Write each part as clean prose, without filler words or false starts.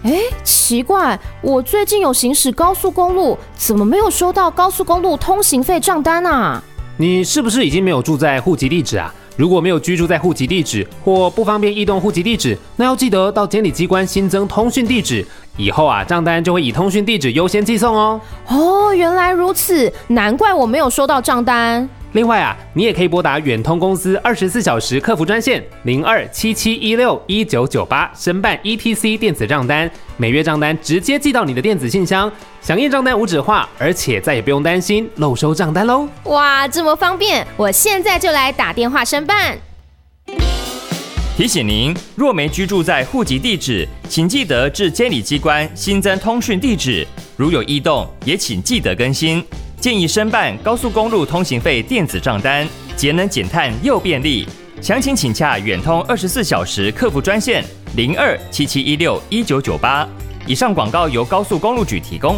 奇怪，我最近有行驶高速公路，怎么没有收到高速公路通行费账单啊？ 你是不是已经没有住在户籍地址啊？如果没有居住在户籍地址或不方便异动户籍地址，那要记得到监理机关新增通讯地址，以后账单就会以通讯地址优先寄送哦。 原来如此，难怪我没有收到账单。 另外你也可以拨打远通公司24小时客服专线0277161998申办 ETC 电子账单，每月账单直接寄到你的电子信箱，响应账单无纸化，而且再也不用担心漏收账单喽。 哇，这么方便，我现在就来打电话申办。 提醒您，若没居住在户籍地址，请记得至监理机关新增通讯地址，如有异动，也请记得更新。建议申办高速公路通行费电子账单，节能减碳又便利。详情请洽远通24小时客服专线0277161998。以上广告由高速公路局提供。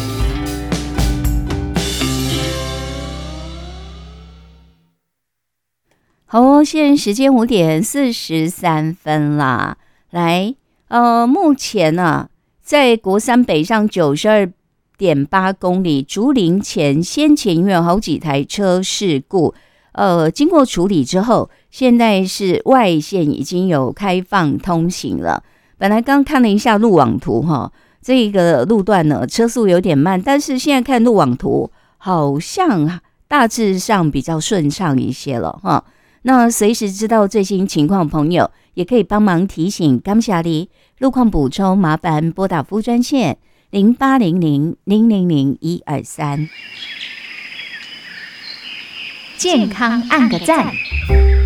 好哦，现在时间5点43分啦。来，目前在国三北上92.8公里竹林前，先前因为有好几台车事故，经过处理之后，现在是外线已经有开放通行了。本来刚看了一下路网图这个路段呢车速有点慢，但是现在看路网图好像大致上比较顺畅一些了那随时知道最新情况的朋友，也可以帮忙提醒感谢你。路况补充，麻烦拨打服务专线0800000123。 健康按个赞。